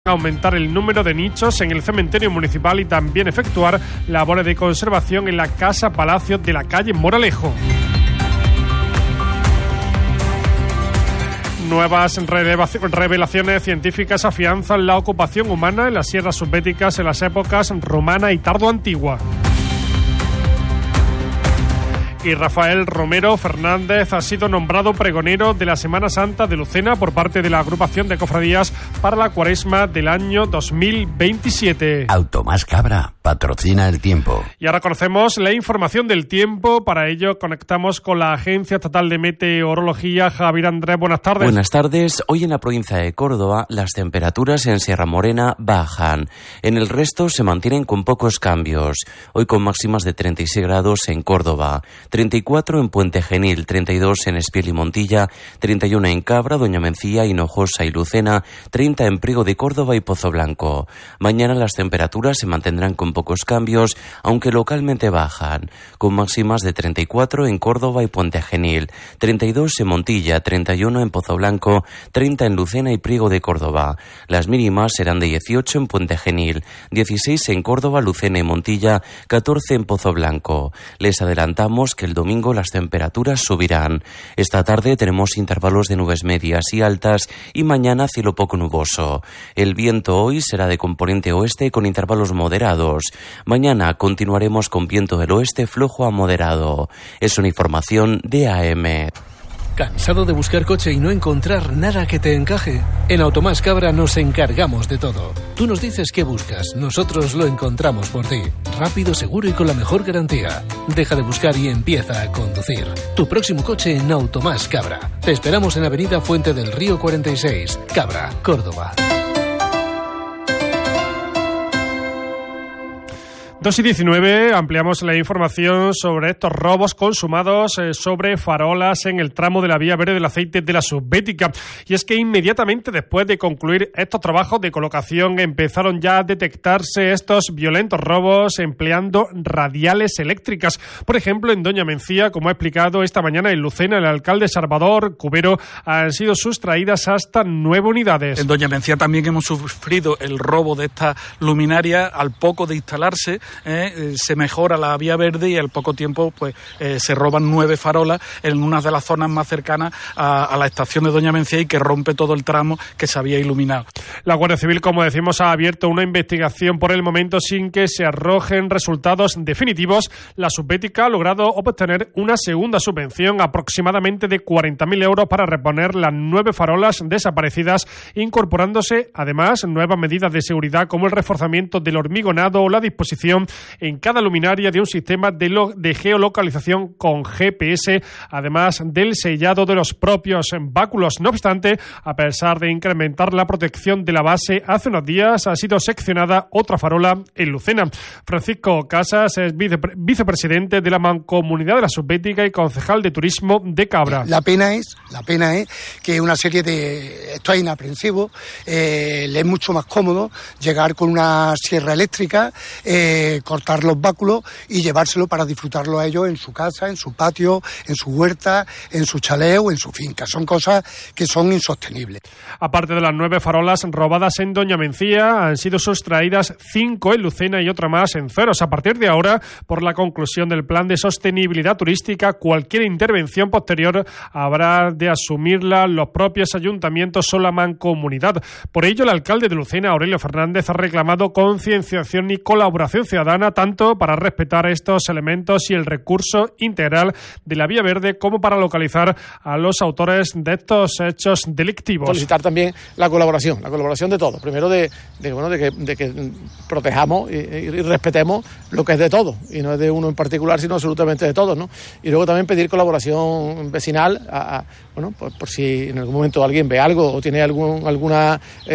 aumentar el número de nichos en el cementerio municipal y también efectuar labores de conservación en la Casa Palacio de la calle Moralejo. Nuevas revelaciones científicas afianzan la ocupación humana en las sierras subbéticas en las épocas romana y tardoantigua. Y Rafael Romero Fernández ha sido nombrado pregonero de la Semana Santa de Lucena por parte de la agrupación de cofradías para la Cuaresma del año 2027. Automás Cabra patrocina el tiempo. Y ahora conocemos la información del tiempo. Para ello conectamos con la Agencia Estatal de Meteorología. Javier Andrés, buenas tardes. Buenas tardes. Hoy en la provincia de Córdoba las temperaturas en Sierra Morena bajan. En el resto se mantienen con pocos cambios. Hoy con máximas de 36 grados en Córdoba, 34 en Puente Genil, 32 en Espiel y Montilla, 31 en Cabra, Doña Mencía, Hinojosa y Lucena, 30 en Priego de Córdoba y Pozo Blanco. Mañana las temperaturas se mantendrán con pocos cambios, aunque localmente bajan, con máximas de 34 en Córdoba y Puente Genil, 32 en Montilla, 31 en Pozo Blanco, 30 en Lucena y Priego de Córdoba. Las mínimas serán de 18 en Puente Genil, 16 en Córdoba, Lucena y Montilla, 14 en Pozo Blanco. Les adelantamos que el domingo las temperaturas subirán. Esta tarde tenemos intervalos de nubes medias y altas y mañana cielo poco nuboso. El viento hoy será de componente oeste con intervalos moderados. Mañana continuaremos con viento del oeste flojo a moderado. Es una información de AM. ¿Cansado de buscar coche y no encontrar nada que te encaje? En Automás Cabra nos encargamos de todo. Tú nos dices qué buscas, nosotros lo encontramos por ti. Rápido, seguro y con la mejor garantía. Deja de buscar y empieza a conducir. Tu próximo coche en Automás Cabra. Te esperamos en Avenida Fuente del Río 46, Cabra, Córdoba. 2:19, ampliamos la información sobre estos robos consumados sobre farolas en el tramo de la vía verde del aceite de la Subbética. Y es que inmediatamente después de concluir estos trabajos de colocación empezaron ya a detectarse estos violentos robos empleando radiales eléctricas. Por ejemplo, en Doña Mencía, como ha explicado esta mañana en Lucena el alcalde Salvador Cubero, han sido sustraídas hasta 9 unidades. En Doña Mencía también hemos sufrido el robo de esta luminaria. Al poco de instalarse, se mejora la vía verde y al poco tiempo se roban 9 farolas en una de las zonas más cercanas a la estación de Doña Mencía y que rompe todo el tramo que se había iluminado. La Guardia Civil, como decimos, ha abierto una investigación por el momento sin que se arrojen resultados definitivos. La Subbética ha logrado obtener una segunda subvención aproximadamente de 40.000 euros para reponer las 9 farolas desaparecidas, incorporándose además nuevas medidas de seguridad como el reforzamiento del hormigonado o la disposición en cada luminaria de un sistema de geolocalización con GPS, además del sellado de los propios báculos. No obstante, a pesar de incrementar la protección de la base, hace unos días ha sido seccionada otra farola en Lucena. Francisco Casas es vicepresidente de la Mancomunidad de la Subbética y concejal de Turismo de Cabra. La pena es que una serie de... Esto es inaprensivo, le es mucho más cómodo llegar con una sierra eléctrica, cortar los báculos y llevárselo para disfrutarlo a ellos en su casa, en su patio, en su huerta, en su chalet o en su finca. Son cosas que son insostenibles. Aparte de las 9 farolas robadas en Doña Mencía, han sido sustraídas 5 en Lucena y otra más en Ceros. A partir de ahora, por la conclusión del plan de sostenibilidad turística, cualquier intervención posterior habrá de asumirla los propios ayuntamientos o la mancomunidad. Por ello, el alcalde de Lucena, Aurelio Fernández, ha reclamado concienciación y colaboración ciudadana tanto para respetar estos elementos y el recurso integral de la vía verde como para localizar a los autores de estos hechos delictivos. Solicitar también la colaboración de todos. Primero de que protejamos y respetemos lo que es de todos y no es de uno en particular, sino absolutamente de todos, ¿no? Y luego también pedir colaboración vecinal por si en algún momento alguien ve algo o tiene alguna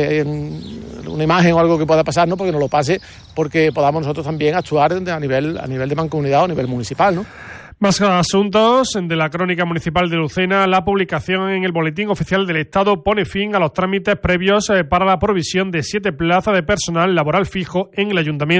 imagen o algo que pueda pasar, ¿no? Porque nos lo pase, porque podamos nosotros también actuar a nivel de mancomunidad o a nivel municipal, ¿no? Más asuntos de la crónica municipal de Lucena. La publicación en el Boletín Oficial del Estado pone fin a los trámites previos para la provisión de 7 plazas de personal laboral fijo en el Ayuntamiento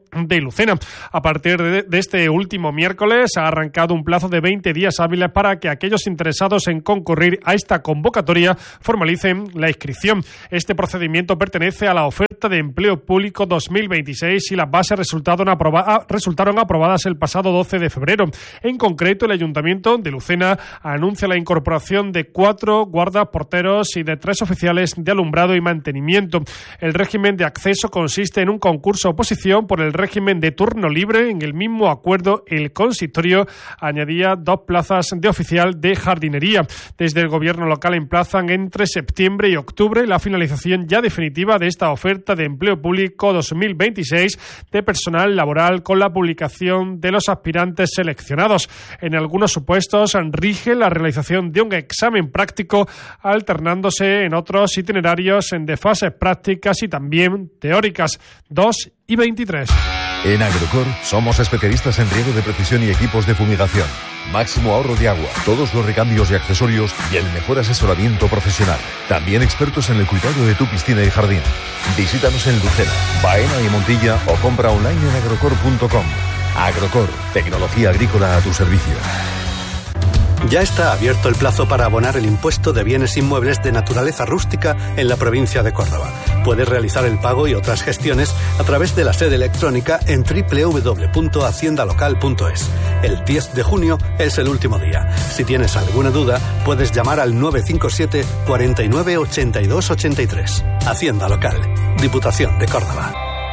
de Lucena. A partir de este último miércoles ha arrancado un plazo de 20 días hábiles para que aquellos interesados en concurrir a esta convocatoria formalicen la inscripción. Este procedimiento pertenece a la oferta de empleo público 2026 y las bases resultaron aprobadas el pasado 12 de febrero. En concreto, el Ayuntamiento de Lucena anuncia la incorporación de 4 guardas porteros y de 3 oficiales de alumbrado y mantenimiento. El régimen de acceso consiste en un concurso oposición por el régimen de turno libre. En el mismo acuerdo, el consistorio añadía 2 plazas de oficial de jardinería. Desde el gobierno local emplazan entre septiembre y octubre la finalización ya definitiva de esta oferta de empleo público 2026 de personal laboral con la publicación de los aspirantes seleccionados. En algunos supuestos rige la realización de un examen práctico alternándose en otros itinerarios de fases prácticas y también teóricas 2 y 23. En Agrocor somos especialistas en riego de precisión y equipos de fumigación. Máximo ahorro de agua, todos los recambios y accesorios y el mejor asesoramiento profesional. También expertos en el cuidado de tu piscina y jardín. Visítanos en Lucena, Baena y Montilla o compra online en agrocor.com. Agrocor, tecnología agrícola a tu servicio. Ya está abierto el plazo para abonar el impuesto de bienes inmuebles de naturaleza rústica en la provincia de Córdoba. Puedes realizar el pago y otras gestiones a través de la sede electrónica en www.haciendalocal.es. El 10 de junio es el último día. Si tienes alguna duda, puedes llamar al 957 49 82 83. Hacienda Local, Diputación de Córdoba.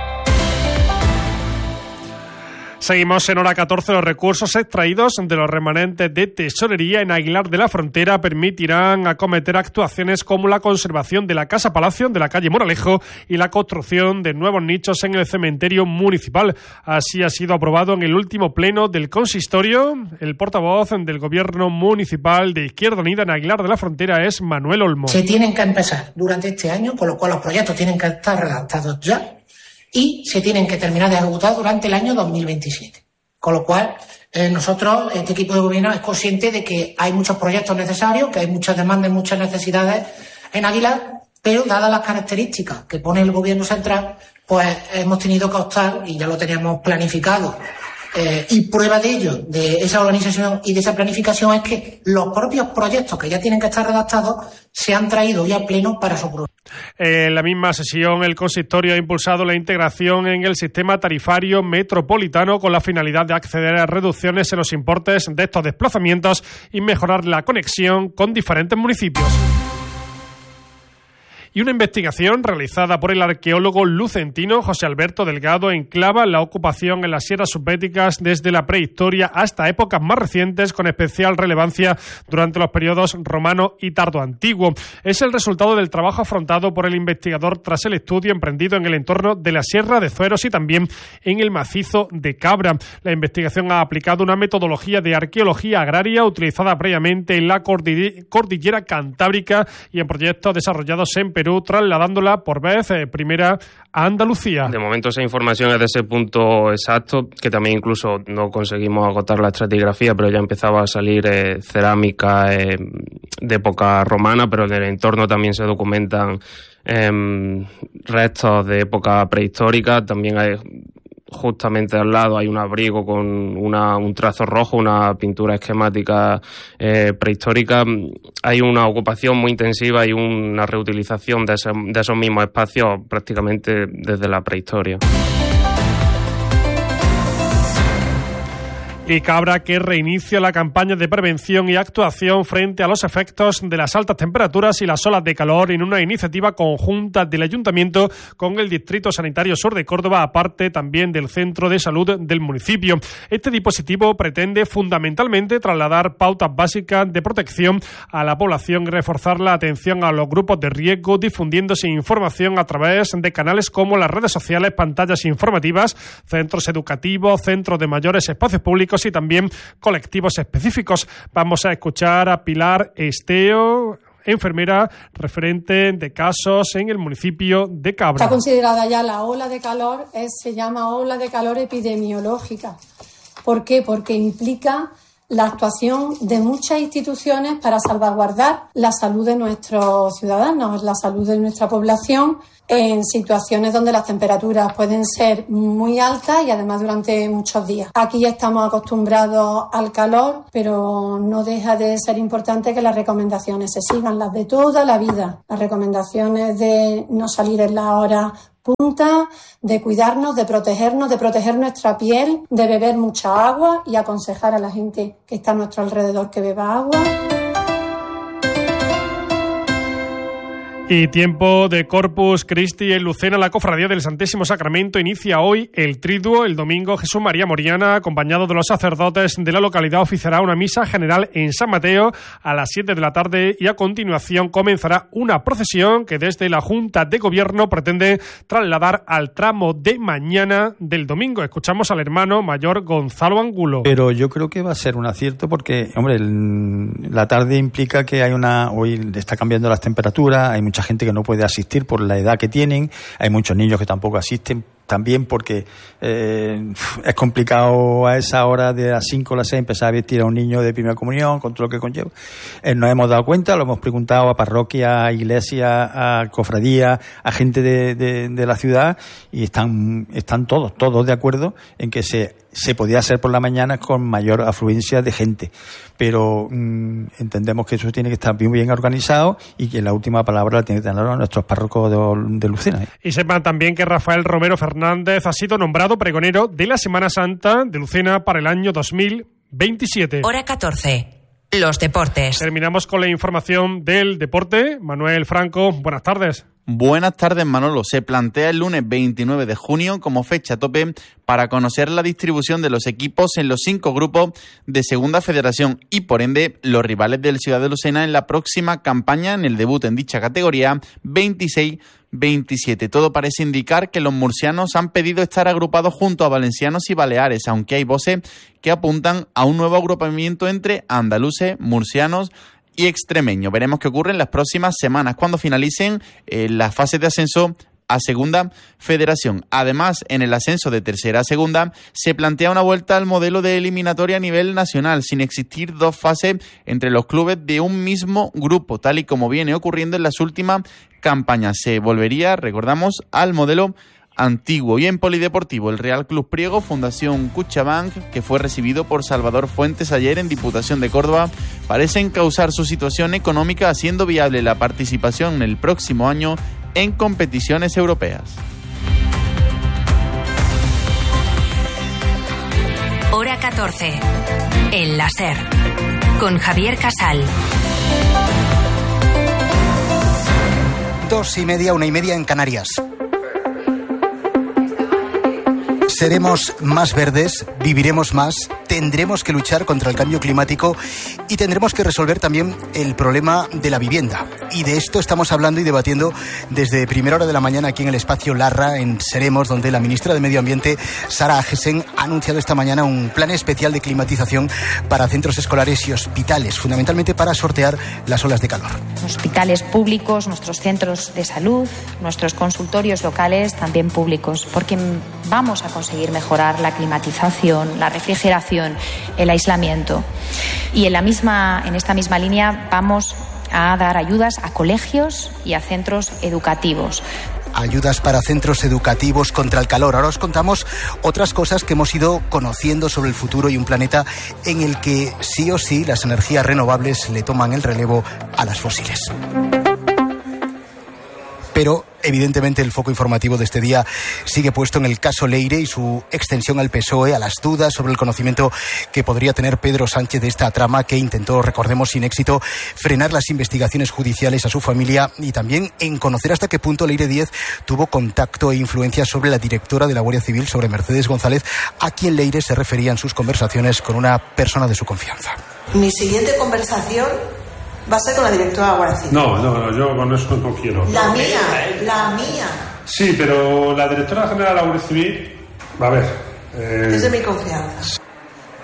Seguimos en hora 14. Los recursos extraídos de los remanentes de tesorería en Aguilar de la Frontera permitirán acometer actuaciones como la conservación de la Casa Palacio de la calle Moralejo y la construcción de nuevos nichos en el cementerio municipal. Así ha sido aprobado en el último pleno del consistorio. El portavoz del Gobierno municipal de Izquierda Unida en Aguilar de la Frontera es Manuel Olmo. Se tienen que empezar durante este año, con lo cual los proyectos tienen que estar redactados ya y se tienen que terminar de ejecutar durante el año 2027. Con lo cual, nosotros, este equipo de gobierno, es consciente de que hay muchos proyectos necesarios, que hay muchas demandas, muchas necesidades en Aguilar, pero dadas las características que pone el gobierno central, pues hemos tenido que optar, y ya lo teníamos planificado, y prueba de ello, de esa organización y de esa planificación, es que los propios proyectos que ya tienen que estar redactados se han traído ya a pleno para su aprobación. En la misma sesión, el consistorio ha impulsado la integración en el sistema tarifario metropolitano con la finalidad de acceder a reducciones en los importes de estos desplazamientos y mejorar la conexión con diferentes municipios. Y una investigación realizada por el arqueólogo lucentino José Alberto Delgado enclava la ocupación en las sierras subbéticas desde la prehistoria hasta épocas más recientes, con especial relevancia durante los periodos romano y tardoantiguo. Es el resultado del trabajo afrontado por el investigador tras el estudio emprendido en el entorno de la Sierra de Zueros y también en el macizo de Cabra. La investigación ha aplicado una metodología de arqueología agraria utilizada previamente en la cordillera cantábrica y en proyectos desarrollados en Perú, trasladándola por vez primera a Andalucía. De momento esa información es de ese punto exacto, que también incluso no conseguimos agotar la estratigrafía, pero ya empezaba a salir cerámica de época romana, pero en el entorno también se documentan restos de época prehistórica. También hay, justamente al lado hay un abrigo con un trazo rojo, una pintura esquemática prehistórica. Hay una ocupación muy intensiva y una reutilización de esos mismos espacios prácticamente desde la prehistoria. Y Cabra, que reinicia la campaña de prevención y actuación frente a los efectos de las altas temperaturas y las olas de calor en una iniciativa conjunta del Ayuntamiento con el Distrito Sanitario Sur de Córdoba, aparte también del Centro de Salud del municipio. Este dispositivo pretende fundamentalmente trasladar pautas básicas de protección a la población y reforzar la atención a los grupos de riesgo, difundiéndose información a través de canales como las redes sociales, pantallas informativas, centros educativos, centros de mayores, espacios públicos y también colectivos específicos. Vamos a escuchar a Pilar Esteo, enfermera referente de casos en el municipio de Cabra. Está considerada ya la ola de calor, se llama ola de calor epidemiológica. ¿Por qué? Porque implica la actuación de muchas instituciones para salvaguardar la salud de nuestros ciudadanos, la salud de nuestra población en situaciones donde las temperaturas pueden ser muy altas y además durante muchos días. Aquí ya estamos acostumbrados al calor, pero no deja de ser importante que las recomendaciones se sigan, las de toda la vida. Las recomendaciones de no salir en la hora punta, de cuidarnos, de proteger nuestra piel, de beber mucha agua y aconsejar a la gente que está a nuestro alrededor que beba agua. Y tiempo de Corpus Christi en Lucena. La Cofradía del Santísimo Sacramento inicia hoy el triduo. El domingo Jesús María Moriana, acompañado de los sacerdotes de la localidad, oficiará una misa general en San Mateo a las 7 de la tarde y a continuación comenzará una procesión que desde la Junta de Gobierno pretende trasladar al tramo de mañana del domingo. Escuchamos al hermano mayor Gonzalo Angulo. Pero yo creo que va a ser un acierto porque, hombre, la tarde implica que hoy está cambiando las temperaturas, hay mucha gente que no puede asistir por la edad que tienen, hay muchos niños que tampoco asisten, también porque es complicado a esa hora de las 5 o las 6 empezar a vestir a un niño de primera comunión con todo lo que conlleva. Nos hemos dado cuenta, lo hemos preguntado a parroquias, a iglesias, a cofradías, a gente de la ciudad y están todos de acuerdo en que se podía hacer por la mañana con mayor afluencia de gente, pero entendemos que eso tiene que estar muy bien organizado y que la última palabra la tienen que tener nuestros párrocos de Lucena. Y sepan también que Rafael Romero Fernández ha sido nombrado pregonero de la Semana Santa de Lucena para el año 2027. Hora 14. Los deportes. Terminamos con la información del deporte. Manuel Franco, buenas tardes. Buenas tardes, Manolo. Se plantea el lunes 29 de junio como fecha tope para conocer la distribución de los equipos en los 5 grupos de Segunda Federación y, por ende, los rivales del Ciudad de Lucena en la próxima campaña en el debut en dicha categoría 26-27. Todo parece indicar que los murcianos han pedido estar agrupados junto a valencianos y baleares, aunque hay voces que apuntan a un nuevo agrupamiento entre andaluces, murcianos y extremeño. Veremos qué ocurre en las próximas semanas cuando finalicen las fases de ascenso a Segunda Federación. Además, en el ascenso de Tercera a Segunda se plantea una vuelta al modelo de eliminatoria a nivel nacional, sin existir 2 fases entre los clubes de un mismo grupo, tal y como viene ocurriendo en las últimas campañas. Se volvería, recordamos, al modelo antiguo. Y en polideportivo, el Real Club Priego, Fundación CaixaBank, que fue recibido por Salvador Fuentes ayer en Diputación de Córdoba, parece encauzar su situación económica haciendo viable la participación el próximo año en competiciones europeas. Hora 14. El láser. Con Javier Casal. 2:30, 1:30 en Canarias. Seremos más verdes, viviremos más, tendremos que luchar contra el cambio climático y tendremos que resolver también el problema de la vivienda. Y de esto estamos hablando y debatiendo desde primera hora de la mañana aquí en el espacio Larra, en Seremos, donde la ministra de Medio Ambiente, Sara Agesen, ha anunciado esta mañana un plan especial de climatización para centros escolares y hospitales, fundamentalmente para sortear las olas de calor. Hospitales públicos, nuestros centros de salud, nuestros consultorios locales también públicos, porque vamos a conseguir mejorar la climatización, la refrigeración, el aislamiento. Y en esta misma línea vamos a dar ayudas a colegios y a centros educativos. Ayudas para centros educativos contra el calor. Ahora os contamos otras cosas que hemos ido conociendo sobre el futuro y un planeta en el que sí o sí las energías renovables le toman el relevo a las fósiles. Pero, evidentemente, el foco informativo de este día sigue puesto en el caso Leire y su extensión al PSOE, a las dudas sobre el conocimiento que podría tener Pedro Sánchez de esta trama que intentó, recordemos sin éxito, frenar las investigaciones judiciales a su familia y también en conocer hasta qué punto Leire Díez tuvo contacto e influencia sobre la directora de la Guardia Civil, sobre Mercedes González, a quien Leire se refería en sus conversaciones con una persona de su confianza. Mi siguiente conversación va a ser con la directora de la Guardia Civil. No, yo con eso no quiero. La mía. Sí, pero la directora general de la Guardia Civil, a ver... Es de mi confianza.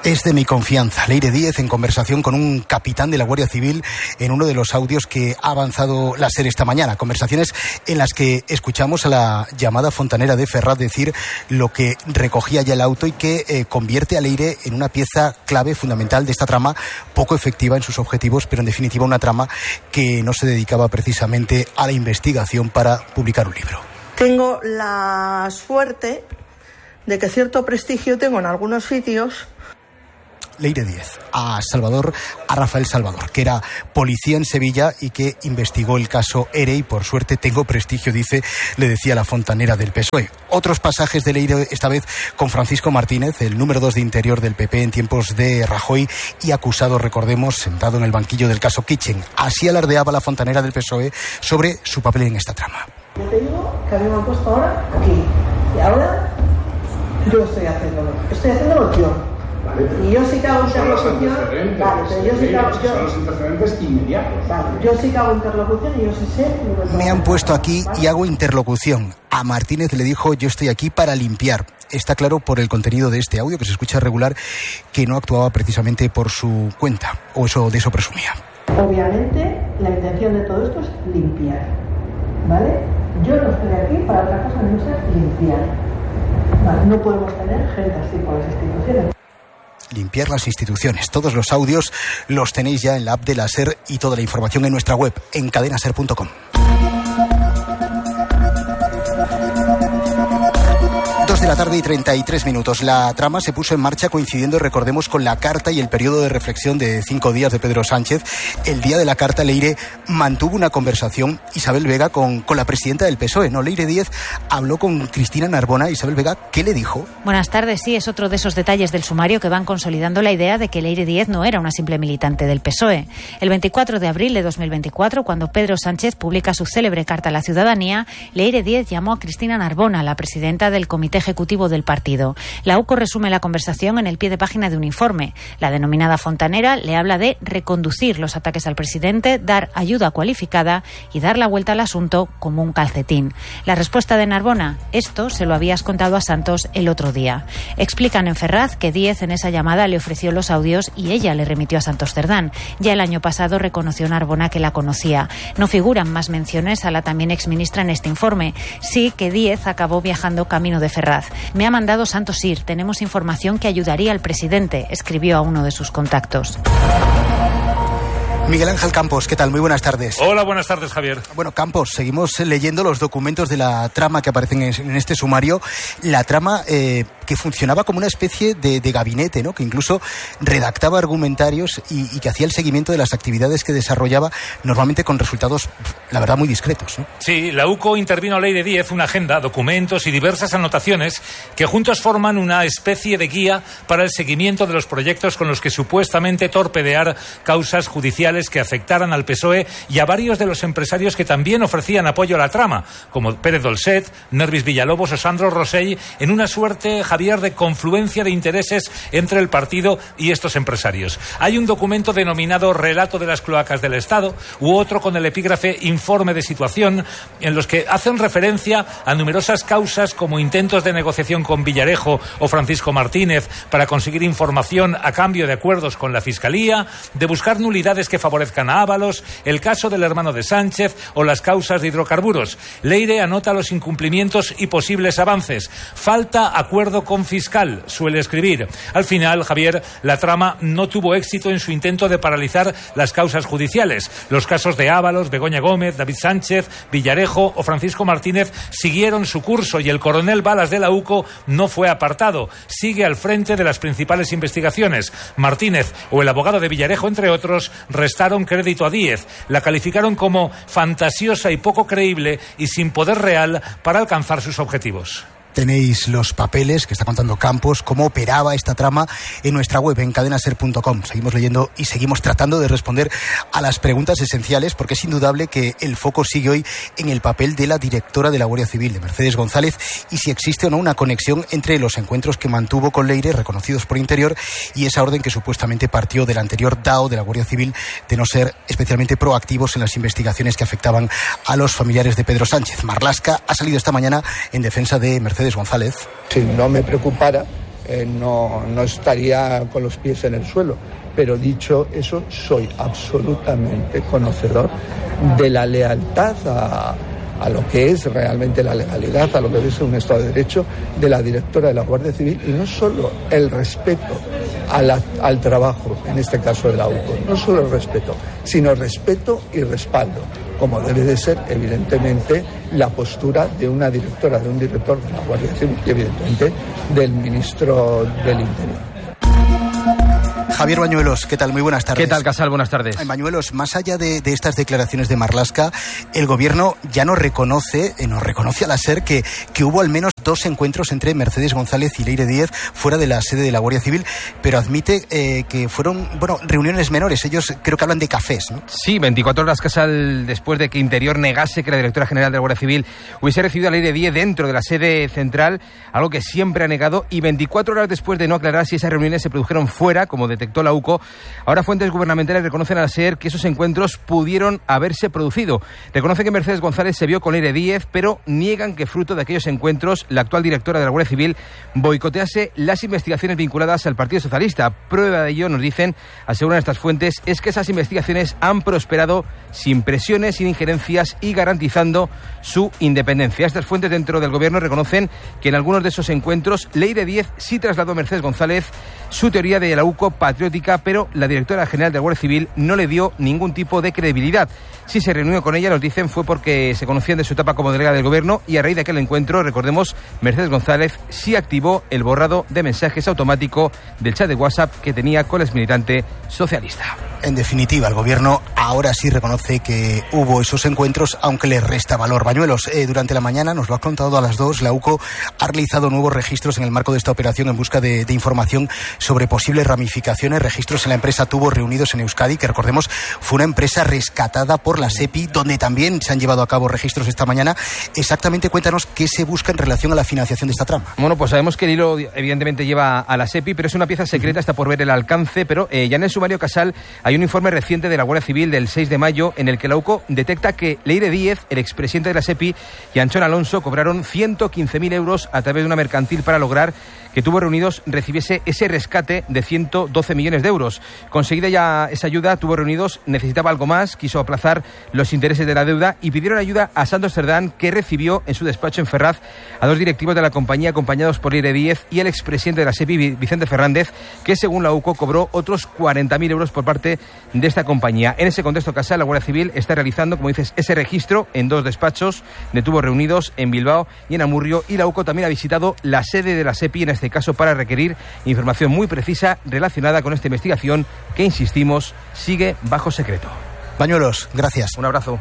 Es de mi confianza. Leire Díez en conversación con un capitán de la Guardia Civil en uno de los audios que ha avanzado la SER esta mañana. Conversaciones en las que escuchamos a la llamada fontanera de Ferraz decir lo que recogía ya el auto y que convierte a Leire en una pieza clave fundamental de esta trama, poco efectiva en sus objetivos, pero en definitiva una trama que no se dedicaba precisamente a la investigación para publicar un libro. Tengo la suerte de que cierto prestigio tengo en algunos sitios. Leire Díez, a Rafael Salvador, que era policía en Sevilla y que investigó el caso ERE y por suerte tengo prestigio, dice, le decía la fontanera del PSOE. Otros pasajes de Leire, esta vez con Francisco Martínez, el número 2 de Interior del PP en tiempos de Rajoy y acusado, recordemos, sentado en el banquillo del caso Kitchen. Así alardeaba la fontanera del PSOE sobre su papel en esta trama. Yo te digo que a mí me han puesto ahora aquí y ahora yo estoy haciéndolo yo. Vale, y yo sí que hago interlocución. Vale, pero yo sí que hago. Son los antecedentes inmediatos. Vale, yo sí que hago interlocución y yo sí sé. Me han puesto aquí y hago interlocución. A Martínez le dijo: yo estoy aquí para limpiar. Está claro por el contenido de este audio, que se escucha regular, que no actuaba precisamente por su cuenta, o de eso presumía. Obviamente, la intención de todo esto es limpiar. ¿Vale? Yo no estoy aquí para otra cosa, no ser limpiar. Vale, no podemos tener gente así por las instituciones. Limpiar las instituciones. Todos los audios los tenéis ya en la app de la SER y toda la información en nuestra web, en cadenaser.com. 2:33 p.m. La trama se puso en marcha coincidiendo, recordemos, con la carta y el periodo de reflexión de 5 días de Pedro Sánchez. El día de la carta, Leire mantuvo una conversación, Isabel Vega, con la presidenta del PSOE, ¿no? Leire Díez habló con Cristina Narbona. Isabel Vega, ¿qué le dijo? Buenas tardes. Sí, es otro de esos detalles del sumario que van consolidando la idea de que Leire Díez no era una simple militante del PSOE. El 24 de abril de 2024, cuando Pedro Sánchez publica su célebre carta a la ciudadanía, Leire Díez llamó a Cristina Narbona, la presidenta del Comité Ejecutivo del partido. La UCO resume la conversación en el pie de página de un informe. La denominada fontanera le habla de reconducir los ataques al presidente, dar ayuda cualificada y dar la vuelta al asunto como un calcetín. La respuesta de Narbona: esto se lo habías contado a Santos el otro día. Explican en Ferraz que Díez en esa llamada le ofreció los audios y ella le remitió a Santos Cerdán. Ya el año pasado reconoció Narbona que la conocía. No figuran más menciones a la también exministra en este informe. Sí que Díez acabó viajando camino de Ferraz. Me ha mandado Santos ir. Tenemos información que ayudaría al presidente, escribió a uno de sus contactos. Miguel Ángel Campos, ¿qué tal? Muy buenas tardes. Hola, buenas tardes, Javier. Bueno, Campos, seguimos leyendo los documentos de la trama que aparecen en este sumario. La trama que funcionaba como una especie de gabinete, ¿no? Que incluso redactaba argumentarios y que hacía el seguimiento de las actividades que desarrollaba, normalmente con resultados, la verdad, muy discretos, ¿no? Sí, la UCO intervino a Leire Díez una agenda, documentos y diversas anotaciones que juntos forman una especie de guía para el seguimiento de los proyectos con los que supuestamente torpedear causas judiciales que afectaran al PSOE y a varios de los empresarios que también ofrecían apoyo a la trama, como Pérez Dolcet, Nervis Villalobos o Sandro Rosell, en una suerte, Javier, de confluencia de intereses entre el partido y estos empresarios. Hay un documento denominado Relato de las cloacas del Estado u otro con el epígrafe Informe de situación, en los que hacen referencia a numerosas causas como intentos de negociación con Villarejo o Francisco Martínez para conseguir información a cambio de acuerdos con la Fiscalía, de buscar nulidades que favorezcan a Ábalos, el caso del hermano de Sánchez o las causas de hidrocarburos. Leire anota los incumplimientos y posibles avances. Falta acuerdo con fiscal, suele escribir. Al final, Javier, la trama no tuvo éxito en su intento de paralizar las causas judiciales. Los casos de Ábalos, Begoña Gómez, David Sánchez, Villarejo o Francisco Martínez siguieron su curso y el coronel Balas de la UCO no fue apartado. Sigue al frente de las principales investigaciones. Martínez o el abogado de Villarejo, entre otros, restaron crédito a Díez. La calificaron como fantasiosa y poco creíble y sin poder real para alcanzar sus objetivos. Tenéis los papeles que está contando Campos, cómo operaba esta trama en nuestra web, en cadenaser.com. Seguimos leyendo y seguimos tratando de responder a las preguntas esenciales, porque es indudable que el foco sigue hoy en el papel de la directora de la Guardia Civil, de Mercedes González, y si existe o no una conexión entre los encuentros que mantuvo con Leire, reconocidos por Interior, y esa orden que supuestamente partió del anterior DAO de la Guardia Civil de no ser especialmente proactivos en las investigaciones que afectaban a los familiares de Pedro Sánchez. Marlaska ha salido esta mañana en defensa de Mercedes González. Si no me preocupara no estaría con los pies en el suelo. Pero dicho eso, soy absolutamente conocedor de la lealtad a lo que es realmente la legalidad, a lo que es un Estado de Derecho de la directora de la Guardia Civil, y no solo el respeto al trabajo, en este caso de la UCO, no solo el respeto, sino respeto y respaldo, como debe de ser evidentemente la postura de una directora, de un director de la Guardia Civil y evidentemente del ministro del Interior. Javier Bañuelos, ¿qué tal? Muy buenas tardes. ¿Qué tal, Casal? Buenas tardes. Bañuelos, más allá de estas declaraciones de Marlaska, el Gobierno ya nos reconoce a la SER que hubo al menos 2 encuentros entre Mercedes González y Leire Díez fuera de la sede de la Guardia Civil, pero admite que fueron, reuniones menores. Ellos creo que hablan de cafés, ¿no? Sí, 24 horas, Casal, después de que Interior negase que la directora general de la Guardia Civil hubiese recibido a Leire Díez dentro de la sede central, algo que siempre ha negado, y 24 horas después de no aclarar si esas reuniones se produjeron fuera, como detectó la UCO, ahora fuentes gubernamentales reconocen a la SER que esos encuentros pudieron haberse producido. Reconocen que Mercedes González se vio con Leire Díez, pero niegan que fruto de aquellos encuentros la actual directora de la Guardia Civil boicotease las investigaciones vinculadas al Partido Socialista. Prueba de ello, nos dicen, aseguran estas fuentes, es que esas investigaciones han prosperado sin presiones, sin injerencias y garantizando su independencia. Estas fuentes dentro del Gobierno reconocen que en algunos de esos encuentros Leire Díez sí trasladó a Mercedes González su teoría de la UCO patriótica, pero la directora general de la Guardia Civil no le dio ningún tipo de credibilidad. Si se reunió con ella, nos dicen, fue porque se conocían de su etapa como delegada del Gobierno, y a raíz de aquel encuentro, recordemos, Mercedes González sí activó el borrado de mensajes automático del chat de WhatsApp que tenía con la exmilitante socialista. En definitiva, el Gobierno ahora sí reconoce que hubo esos encuentros, aunque le resta valor. Bañuelos, durante la mañana, nos lo ha contado a las 2, la UCO ha realizado nuevos registros en el marco de esta operación en busca de información sobre posibles ramificaciones. Registros en la empresa Tubo Reunidos en Euskadi, que recordemos fue una empresa rescatada por la SEPI, donde también se han llevado a cabo registros esta mañana. Exactamente, cuéntanos qué se busca en relación a la financiación de esta trama. Bueno, pues sabemos que el hilo evidentemente lleva a la SEPI, pero es una pieza secreta, está por ver el alcance, pero ya en el sumario, Casal, hay un informe reciente de la Guardia Civil del 6 de mayo en el que la UCO detecta que Leire Díez, el expresidente de la SEPI, y Anchón Alonso cobraron 115.000 euros a través de una mercantil para lograr que Tubo Reunidos recibiese ese rescate de 112 millones de euros. Conseguida ya esa ayuda, Tubo Reunidos necesitaba algo más, quiso aplazar los intereses de la deuda y pidieron ayuda a Santos Cerdán, que recibió en su despacho en Ferraz a 2 directivos de la compañía acompañados por Leire Díez y el expresidente de la SEPI, Vicente Fernández, que según la UCO cobró otros 40.000 euros por parte de esta compañía. En ese contexto, Casal, la Guardia Civil está realizando, como dices, ese registro en 2 despachos de Tubo Reunidos, en Bilbao y en Amurrio, y la UCO también ha visitado la sede de la SEPI, en este caso para requerir información muy precisa relacionada con esta investigación que, insistimos, sigue bajo secreto. Bañuelos, gracias. Un abrazo.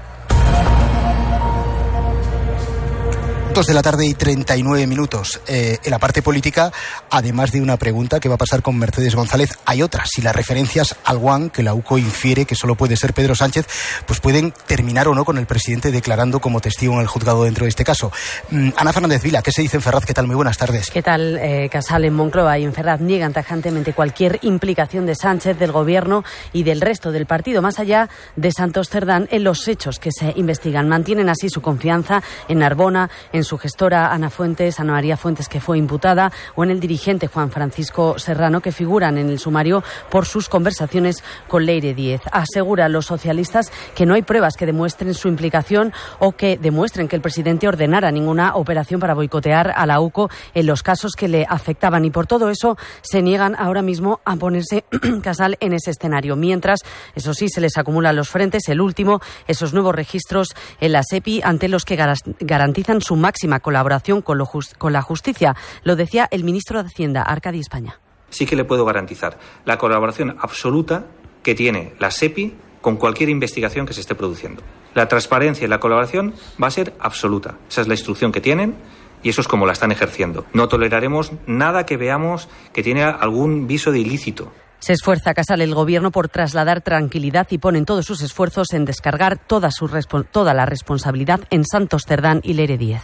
2 de la tarde y 39 minutos. En la parte política, además de una pregunta, ¿qué va a pasar con Mercedes González? Hay otras. Si las referencias al One, que la UCO infiere que solo puede ser Pedro Sánchez, pues pueden terminar o no con el presidente declarando como testigo en el juzgado dentro de este caso. Ana Fernández Vila, ¿qué se dice en Ferraz? ¿Qué tal? Muy buenas tardes. ¿Qué tal, Casal? En Moncloa y en Ferraz niegan tajantemente cualquier implicación de Sánchez, del Gobierno y del resto del partido, más allá de Santos Cerdán, en los hechos que se investigan. Mantienen así su confianza en Narbona, en su gestora Ana María Fuentes, que fue imputada, o en el dirigente Juan Francisco Serrano, que figuran en el sumario por sus conversaciones con Leire Díez. Aseguran los socialistas que no hay pruebas que demuestren su implicación o que demuestren que el presidente ordenara ninguna operación para boicotear a la UCO en los casos que le afectaban, y por todo eso se niegan ahora mismo a ponerse, Casal, en ese escenario. Mientras, eso sí, se les acumulan los frentes. El último, esos nuevos registros en la SEPI, ante los que garantizan su máxima colaboración con la justicia. Lo decía el ministro de Hacienda, Arcadi España. Sí que le puedo garantizar la colaboración absoluta que tiene la SEPI con cualquier investigación que se esté produciendo. La transparencia y la colaboración va a ser absoluta. Esa es la instrucción que tienen y eso es como la están ejerciendo. No toleraremos nada que veamos que tiene algún viso de ilícito. Se esfuerza, Casal, el Gobierno por trasladar tranquilidad y ponen todos sus esfuerzos en descargar toda la responsabilidad en Santos Cerdán y Leire Díez.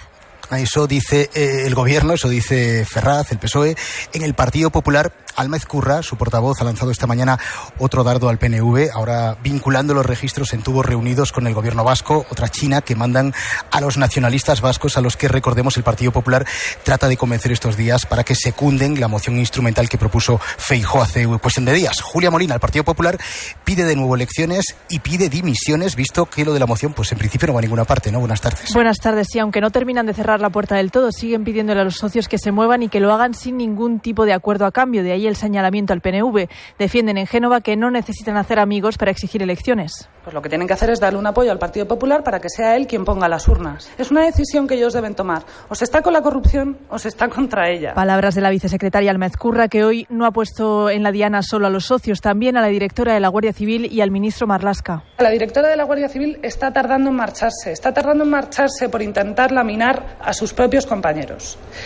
Eso dice el gobierno, eso dice Ferraz, el PSOE. En el Partido Popular, Alma Ezcurra, su portavoz, ha lanzado esta mañana otro dardo al PNV, ahora vinculando los registros en tubos reunidos con el gobierno vasco, otra china que mandan a los nacionalistas vascos, a los que, recordemos, el Partido Popular trata de convencer estos días para que secunden la moción instrumental que propuso Feijóo hace cuestión de días. Julia Molina, el Partido Popular, pide de nuevo elecciones y pide dimisiones, visto que lo de la moción, pues en principio no va a ninguna parte, ¿no? Buenas tardes. Buenas tardes, sí, aunque no terminan de cerrar la puerta del todo, siguen pidiéndole a los socios que se muevan y que lo hagan sin ningún tipo de acuerdo a cambio. De ahí el señalamiento al PNV. Defienden en Génova que no necesitan hacer amigos para exigir elecciones. Pues lo que tienen que hacer es darle un apoyo al Partido Popular para que sea él quien ponga las urnas. Es una decisión que ellos deben tomar. O se está con la corrupción o se está contra ella. Palabras de la vicesecretaria Alma Ezcurra, que hoy no ha puesto en la diana solo a los socios, también a la directora de la Guardia Civil y al ministro Marlaska. La directora de la Guardia Civil está tardando en marcharse por intentar laminar a sus propios compañeros.